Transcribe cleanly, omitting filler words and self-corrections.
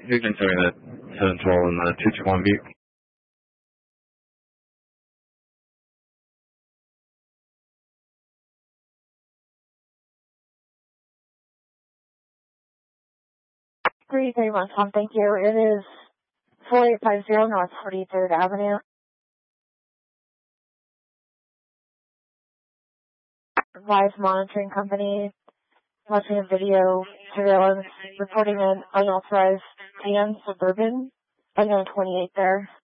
You can tell me that 712 and the 221 Butte. Three very much, Tom. Thank you. It is 4850 North 43rd Avenue. Live monitoring company, watching a video surveillance, reporting an unauthorized tan Suburban, unknown 28 there.